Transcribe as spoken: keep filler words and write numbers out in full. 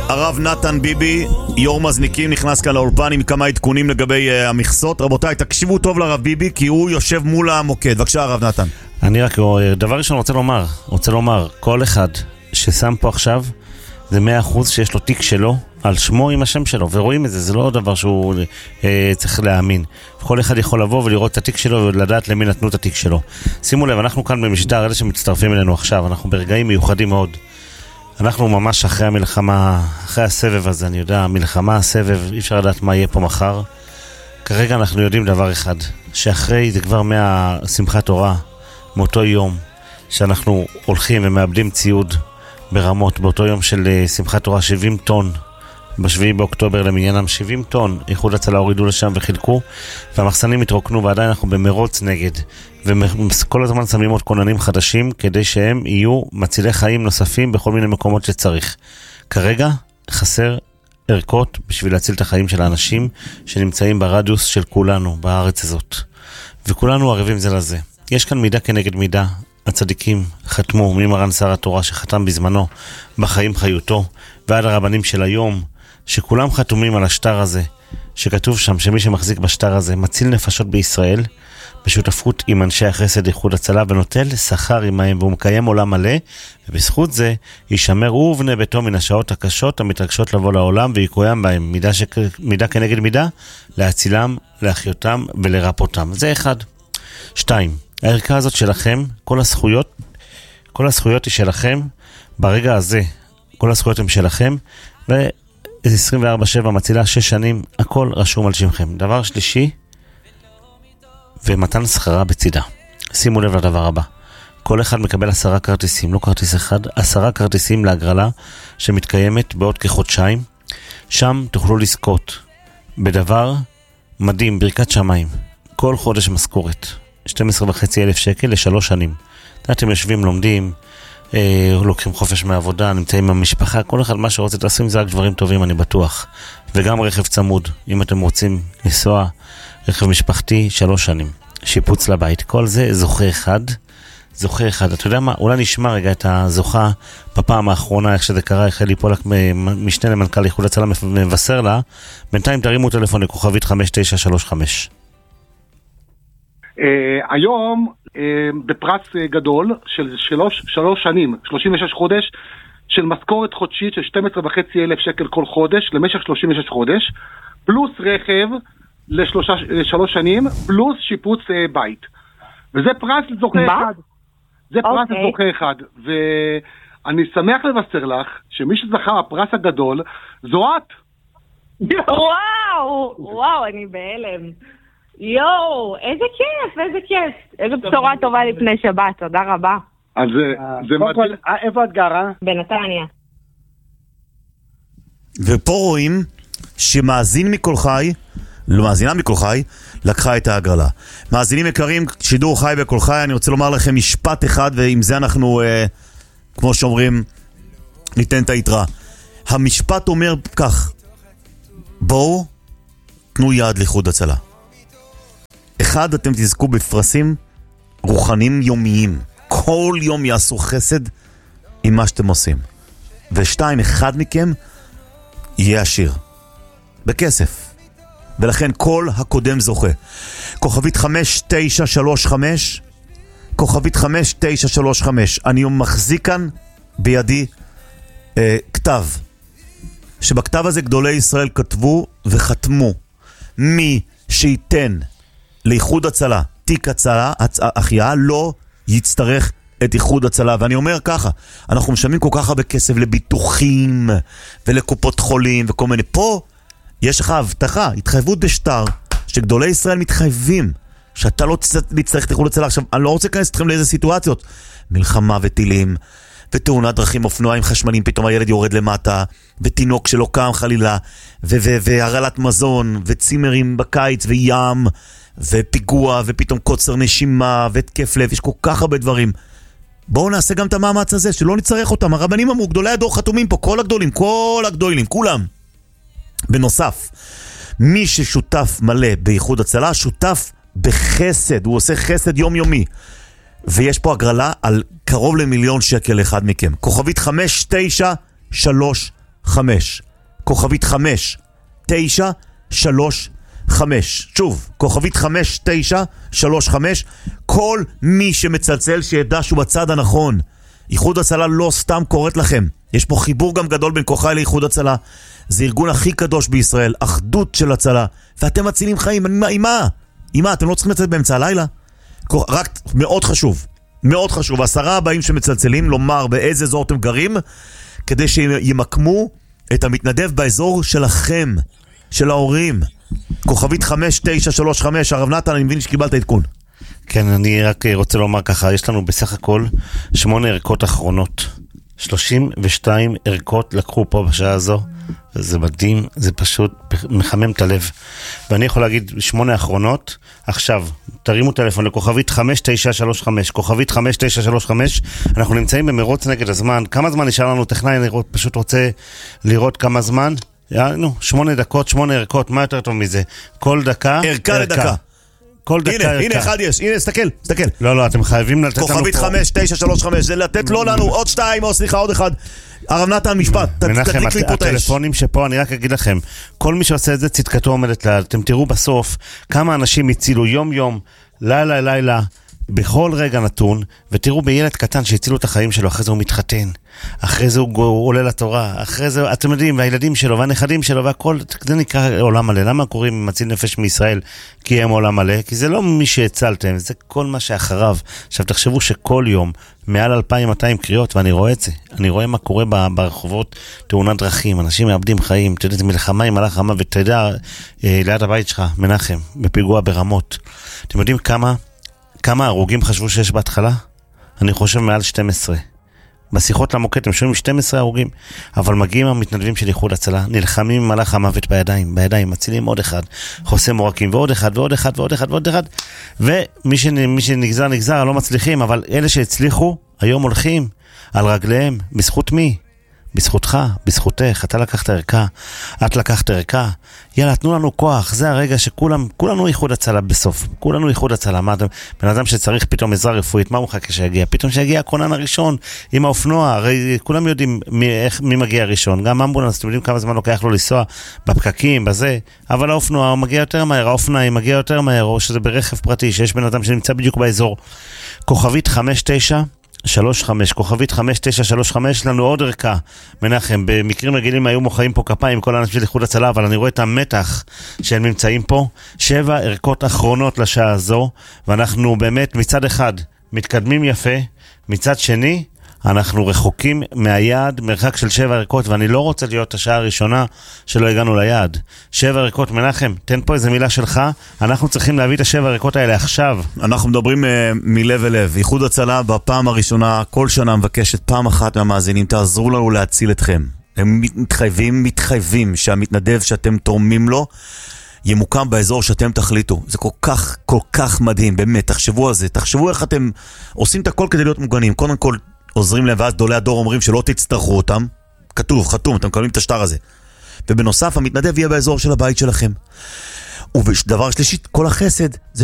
הרב נתן ביבי, יור מזניקים, נכנס כאן לאולפן עם כמה עדכונים לגבי uh, המכסות. רבותיי, תקשיבו טוב לרב ביבי, כי הוא יושב מול המוקד. בבקשה, הרב נתן. אני רק, דבר ראשון רוצה לומר, רוצה לומר, כל אחד ששם פה עכשיו, זה מאה אחוז שיש לו תיק שלו, על שמו עם השם שלו, ורואים את זה, זה לא דבר שהוא אה, צריך להאמין. כל אחד יכול לבוא ולראות את התיק שלו, ולדעת למי נתנו את התיק שלו. שימו לב, אנחנו כאן במשדר, אלה שמצטרפים אלינו עכשיו, אנחנו ברגעים מיוחדים מאוד. אנחנו ממש אחרי המלחמה, אחרי הסבב הזה, אני יודע, המלחמה, הסבב, אי אפשר לדעת מה יהיה פה מחר. כרגע אנחנו יודעים דבר אחד, שאחרי זה כבר מהשמחת תורה, מאותו יום, שאנחנו הולכים ומאבדים ציוד ברמות, באותו יום של שמחת תורה, שבעים טון, בשביעי באוקטובר למניינם, שבעים טון, איחוד הצלה הורידו לשם וחילקו, והמחסנים התרוקנו, ועדיין אנחנו במרוץ נגד, וכל הזמן שמים עוד כוננים חדשים, כדי שהם יהיו מצילי חיים נוספים בכל מיני מקומות שצריך. כרגע חסר ערכות בשביל להציל את החיים של האנשים שנמצאים ברדיוס של כולנו בארץ הזאת, וכולנו ערבים זה לזה. יש כאן מידה כנגד מידה. הצדיקים חתמו ממרן שר התורה שחתם בזמנו בחיים חיותו, ועד הרבנים של היום, שכולם חתומים על השטר הזה, שכתוב שם שמי שמחזיק בשטר הזה מציל נפשות בישראל, בשותפות עם אנשי החסד איחוד הצלה, ונוטל שכר עמהם, והוא מקיים עולם מלא, ובזכות זה יישמר הוא ובני ביתו מן השעות הקשות המתרגשות לבוא לעולם, ויקוים בהם מידה, ש... מידה כנגד מידה, להצילם, להחיותם ולרפותם. זה אחד. שתיים, הערכה הזאת שלכם, כל הזכויות, כל הזכויות היא שלכם, ברגע הזה, כל הזכויות הן שלכם, ו-עשרים וארבע שבע מצילה שש שנים, הכל רשום על שמכם. דבר שלישי, ומתן שכרה בצידה. שימו לב לדבר הבא. כל אחד מקבל עשרה כרטיסים, לא כרטיס אחד, עשרה כרטיסים להגרלה שמתקיימת בעוד כחודשיים. שם תוכלו לזכות בדבר מדהים, ברכת שמיים. כל חודש משכורת. שתים עשרה וחצי אלף שקל לשלוש שנים. אתם יושבים, לומדים, אה, לוקחים חופש מעבודה, נמצאים עם המשפחה, כל אחד מה שרוצה לעשות זה רק דברים טובים, אני בטוח. וגם רכב צמוד, אם אתם רוצים לנסוע, רכב משפחתי, שלוש שנים. שיפוץ לבית, כל זה זוכה אחד, זוכה אחד. אתה יודע מה? אולי נשמע רגע את הזוכה בפעם האחרונה, איך שזה קרה, החל ליפול משנה למנכ"ל איחוד הצלה מבשר לה, בינתיים תרימו טלפון לכוכבית חמש תשע שלוש חמש. Uh, היום uh, בפרס uh, גדול של שלוש, שלוש שנים, שלושים ושש חודש, של משכורת חודשית של שתים עשרה וחצי אלף שקל כל חודש למשך שלושים ושש חודש, פלוס רכב לשלושה, לשלוש שנים, פלוס שיפוץ uh, בית. וזה פרס לזוכה מה? אחד. זה פרס okay. לזוכה אחד. ואני שמח לבשר לך שמי שזכה הפרס הגדול זו את. וואו, וואו, אני בהלם. יואו, איזה כיף, איזה כיף. איזה בשורה טובה לפני שבת, תודה רבה. אז זה מדהים. איפה את גרה? בנתניה. ופה רואים שמאזין מכל חי, לא מאזינה מכל חי, לקחה את ההגרלה. מאזינים יקרים, שידור חי בכל חי, אני רוצה לומר לכם משפט אחד, ועם זה אנחנו, אה, כמו שאומרים, ניתן את היתרה. המשפט אומר כך, בואו, תנו יד לאיחוד הצלה. אחד, אתם תזכו בפרסים רוחניים יומיים. כל יום יעשו חסד עם מה שאתם עושים. ושתיים, אחד מכם יהיה עשיר. בכסף. ולכן כל הקודם זוכה. כוכבית חמש תשע שלוש חמש, כוכבית חמש תשע שלוש חמש. אני מחזיק כאן בידי אה, כתב. שבכתב הזה גדולי ישראל כתבו וחתמו. מי שייתן לאיחוד הצלה, תיק הצלה, החייאה, לא יצטרך את איחוד הצלה. ואני אומר ככה, אנחנו משלמים כל כך הרבה כסף לביטוחים ולקופות חולים וכל מיני. פה יש לך הבטחה, התחייבות בשטר, שגדולי ישראל מתחייבים שאתה לא תצטרך את איחוד הצלה. עכשיו, אני לא רוצה להיכנס אתכם לאיזה סיטואציות. מלחמה וטילים, ותאונת דרכים, אופנועים חשמליים, פתאום הילד יורד למטה, ותינוק שלא קם חלילה, והרעלת מזון, וצימרים בקיץ, וים, ופיגוע, ופתאום קוצר נשימה, ותקף לב, יש כל כך הרבה דברים. בואו נעשה גם את המאמץ הזה, שלא נצטרך אותם. הרבנים אמרו, גדולי הדור חתומים פה, כל הגדולים, כל הגדולים, כולם. בנוסף, מי ששותף מלא באיחוד הצלה, שותף בחסד, הוא עושה חסד יומיומי. ויש פה הגרלה על קרוב למיליון שקל אחד מכם. כוכבית חמש תשע שלוש חמש. כוכבית חמש, תשע, שלוש, חמש. שוב, כוכבית חמש, תשע, שלוש, חמש. כל מי שמצלצל שידע שהוא בצד הנכון. איחוד הצלה לא סתם קוראת לכם. יש פה חיבור גם גדול בין כוחי לאיחוד הצלה. זה ארגון הכי קדוש בישראל, אחדות של הצלה. ואתם מצילים חיים, עם מה? עם מה? אתם לא צריכים לצאת באמצע הלילה? רק מאוד חשוב, מאוד חשוב. עשרה הבאים שמצלצלים לומר באיזה אזור אתם גרים, כדי שימקמו את המתנדב באזור שלכם, של ההורים. כוכבית חמש תשע שלוש חמש. הרב נתן, אני מבין שקיבלת עדכון. כן, אני רק רוצה לומר ככה, יש לנו בסך הכל שמונה ערכות אחרונות. שלושים ושתיים ערכות לקחו פה בשעה הזו, וזה מדהים, זה פשוט מחמם את הלב. ואני יכול להגיד, שמונה האחרונות, עכשיו, תרימו טלפון לכוכבית חמש תשע שלוש חמש, כוכבית חמש תשע שלוש חמש, אנחנו נמצאים במרוץ נגד הזמן. כמה זמן נשאר לנו טכנאי? אני פשוט רוצה לראות כמה זמן. נו, שמונה דקות, שמונה ערכות, מה יותר טוב מזה? כל דקה, ערכה לדקה. כל דקה, הנה, הנה אחד יש, הנה, סתכל, סתכל. לא, לא, אתם חייבים לתת לנו פה. כוכבית חמש תשע שלוש חמש, זה לתת לא לנו עוד שתיים, או סליחה, עוד אחד. הרב נתן, משפט, תדליק לי פה את האש. הטלפונים שפה, אני רק אגיד לכם, כל מי שעושה את זה, צדקתו עומדת לה. אתם תראו בסוף כמה אנשים הצילו יום יום, לילה לילה, בכל רגע נתון, ותראו בילד קטן שהצילו את החיים שלו, אחרי זה הוא מתחתן, אחרי זה הוא עולה לתורה, אחרי זה, אתם יודעים, והילדים שלו והנכדים שלו והכל, זה נקרא עולם מלא. למה קוראים מציל נפש מישראל? כי הם עולם מלא, כי זה לא מי שהצלתם, זה כל מה שאחריו. עכשיו תחשבו שכל יום מעל אלפיים ומאתיים קריאות, ואני רואה את זה, אני רואה מה קורה ברחובות, תאונת דרכים, אנשים מאבדים חיים, אתה יודע, זה מלחמה עם מלאך רמה, ואתה יודע, ליד הבית שלך, מנחם, בפיגוע ברמות. אתם יודעים כמה כמה הרוגים חשבו שיש בהתחלה? אני חושב מעל שתים עשרה. בשיחות למוקד הם שומעים שתים עשרה הרוגים, אבל מגיעים המתנדבים של איחוד הצלה, נלחמים עם מלאך המוות בידיים, בידיים, מצילים עוד אחד, חוסם מורקים ועוד אחד ועוד אחד ועוד אחד ועוד אחד, ומי שנגזר נגזר, לא מצליחים, אבל אלה שהצליחו, היום הולכים על רגליהם, בזכות מי? בזכותך, בזכותך, אתה לקחת ערכה, את לקחת ערכה, יאללה, תנו לנו כוח, זה הרגע שכולם, כולנו איחוד הצלה בסוף, כולנו איחוד הצלה. מה אתם, בן אדם שצריך פתאום עזרה רפואית, מה הוא מחכה שיגיע? פתאום שיגיע הכונן הראשון עם האופנוע, הרי כולם יודעים מי, איך, מי מגיע ראשון, גם אמבולנס, אתם יודעים כמה זמן לוקח לו לנסוע בפקקים, בזה, אבל האופנוע הוא מגיע יותר מהר, האופניים מגיע יותר מהר, או שזה ברכב פרטי, שיש בן אדם שנמצא בדיוק באזור. כוכבית חמש תשע שלוש חמש, כוכבית חמש תשע שלוש חמש, לנו עוד ערכה. מנחם, במקרים רגילים היו מוחאים פה כפיים כל האנשים של איחוד הצלה, אבל אני רואה את המתח שהם נמצאים פה. שבע ערכות אחרונות לשעה הזו, ואנחנו באמת מצד אחד מתקדמים יפה, מצד שני אנחנו רחוקים מהיעד, מרחק של שבע ערכות, ואני לא רוצה להיות השעה הראשונה שלא הגענו ליעד. שבע ערכות, מנחם, תן פה איזה מילה שלך, אנחנו צריכים להביא את השבע ערכות האלה עכשיו. אנחנו מדברים uh, מלב אל לב. איחוד הצלה בפעם הראשונה, כל שנה מבקשת פעם אחת מהמאזינים, תעזרו לנו להציל אתכם. הם מתחייבים, מתחייבים שהמתנדב שאתם תורמים לו, ימוקם באזור שאתם תחליטו. זה כל כך, כל כך מדהים, באמת, תחשבו על זה, תחשבו איך אתם עושים את הכל כדי להיות מוגנים. קודם כל, עוזרים להם, ואז גדולי הדור אומרים שלא תצטרכו אותם. כתוב, חתום, אתם מקבלים את השטר הזה. ובנוסף, המתנדב יהיה באזור של הבית שלכם. ודבר שלישית, כל החסד זה